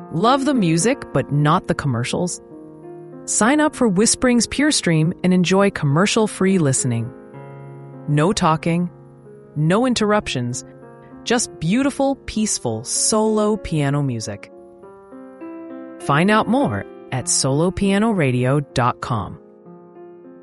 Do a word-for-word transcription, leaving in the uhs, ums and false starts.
Love the music, but not the commercials? Sign up for Whispering's Pure Stream and enjoy commercial-free listening. No talking, no interruptions, just beautiful, peaceful solo piano music. Find out more at solo piano radio dot com.